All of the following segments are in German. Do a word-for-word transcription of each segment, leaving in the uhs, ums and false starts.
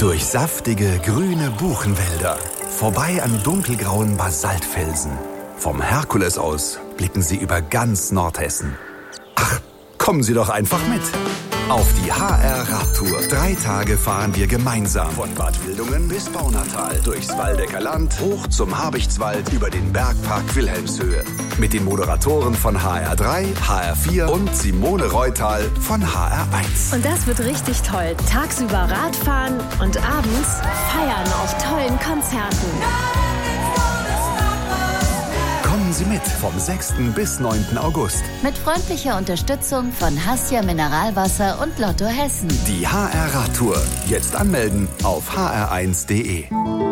Durch saftige, grüne Buchenwälder, vorbei an dunkelgrauen Basaltfelsen. Vom Herkules aus blicken Sie über ganz Nordhessen. Ach, kommen Sie doch einfach mit. Auf die H R-Radtour. Drei Tage fahren wir gemeinsam. Von Bad Wildungen bis Baunatal. Durchs Waldecker Land, hoch zum Habichtswald, über den Bergpark Wilhelmshöhe. Mit den Moderatoren von H R drei, H R vier und Simone Reutal von H R eins. Und das wird richtig toll. Tagsüber Radfahren und abends feiern auf tollen Konzerten. Kommen Sie mit vom sechsten bis neunten August. Mit freundlicher Unterstützung von Hassia Mineralwasser und Lotto Hessen. Die H R-Radtour. Jetzt anmelden auf h r eins punkt d e.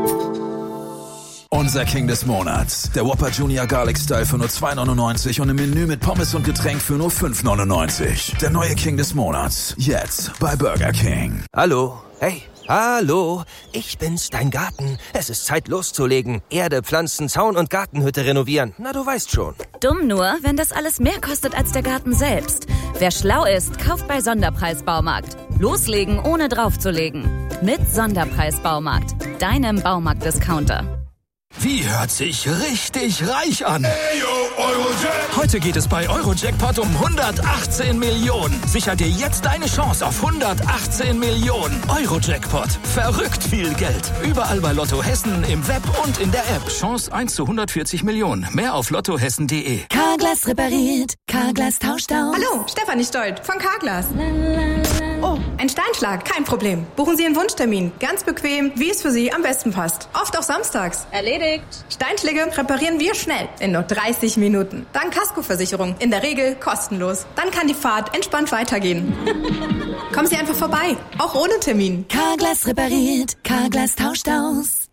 Unser King des Monats. Der Whopper Junior Garlic Style für nur zwei neunundneunzig und im Menü mit Pommes und Getränk für nur fünf neunundneunzig. Der neue King des Monats. Jetzt bei Burger King. Hallo. Hey. Hallo, ich bin's, dein Garten. Es ist Zeit loszulegen. Erde, Pflanzen, Zaun und Gartenhütte renovieren. Na, du weißt schon. Dumm nur, wenn das alles mehr kostet als der Garten selbst. Wer schlau ist, kauft bei Sonderpreis-Baumarkt. Loslegen, ohne draufzulegen. Mit Sonderpreis-Baumarkt. Deinem Baumarkt-Discounter. Wie hört sich richtig reich an? Hey, yo, Eurojackpot. Heute geht es bei Eurojackpot um hundertachtzehn Millionen. Sicher dir jetzt deine Chance auf hundertachtzehn Millionen. Eurojackpot. Verrückt viel Geld. Überall bei Lotto Hessen, im Web und in der App. Chance eins zu hundertvierzig Millionen. Mehr auf lottohessen punkt de. Carglass repariert. Carglass tauscht aus. Hallo, Stefanie Stolt von Carglass. Oh, ein Steinschlag, kein Problem. Buchen Sie einen Wunschtermin. Ganz bequem, wie es für Sie am besten passt. Oft auch samstags. Erledigt. Steinschläge reparieren wir schnell, in nur dreißig Minuten. Dann Kaskoversicherung, in der Regel kostenlos. Dann kann die Fahrt entspannt weitergehen. Kommen Sie einfach vorbei, auch ohne Termin. Carglass repariert. Carglass tauscht aus.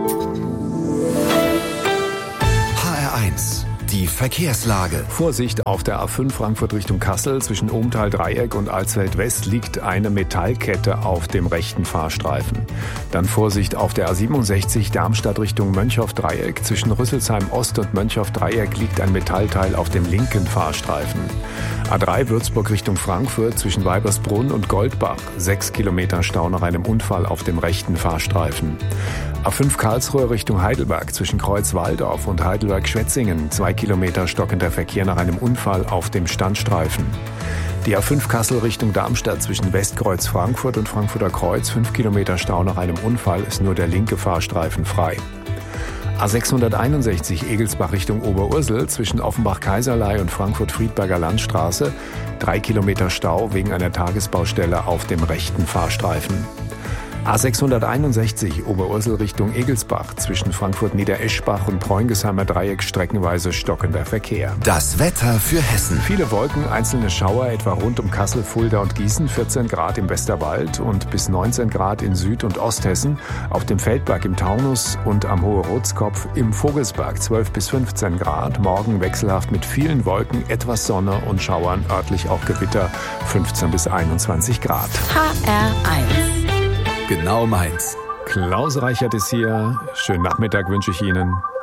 H R eins. Die Verkehrslage. Vorsicht, auf der A fünf Frankfurt Richtung Kassel zwischen Ohmtal-Dreieck und Alsfeld West liegt eine Metallkette auf dem rechten Fahrstreifen. Dann Vorsicht auf der A siebenundsechzig Darmstadt Richtung Mönchhoff-Dreieck. Zwischen Rüsselsheim Ost und Mönchhoff-Dreieck liegt ein Metallteil auf dem linken Fahrstreifen. A drei Würzburg Richtung Frankfurt zwischen Weibersbrunn und Goldbach. Sechs Kilometer Stau nach einem Unfall auf dem rechten Fahrstreifen. A fünf Karlsruhe Richtung Heidelberg zwischen Kreuz-Walldorf und Heidelberg-Schwetzingen. Zwei Kilometer stockender Verkehr nach einem Unfall auf dem Standstreifen. Die A fünf Kassel Richtung Darmstadt zwischen Westkreuz Frankfurt und Frankfurter Kreuz. Fünf Kilometer Stau nach einem Unfall, ist nur der linke Fahrstreifen frei. A sechshunderteinundsechzig Egelsbach Richtung Oberursel zwischen Offenbach-Kaiserlei und Frankfurt-Friedberger Landstraße. Drei Kilometer Stau wegen einer Tagesbaustelle auf dem rechten Fahrstreifen. A sechshunderteinundsechzig Oberursel Richtung Egelsbach zwischen Frankfurt-Niedereschbach und Preungesheimer Dreieck streckenweise stockender Verkehr. Das Wetter für Hessen. Viele Wolken, einzelne Schauer etwa rund um Kassel, Fulda und Gießen, vierzehn Grad im Westerwald und bis neunzehn Grad in Süd- und Osthessen, auf dem Feldberg im Taunus und am Hohe-Rotskopf im Vogelsberg zwölf bis fünfzehn Grad, morgen wechselhaft mit vielen Wolken, etwas Sonne und Schauern, örtlich auch Gewitter, fünfzehn bis einundzwanzig Grad. H R eins. Genau meins. Klaus Reichert ist hier. Schönen Nachmittag wünsche ich Ihnen.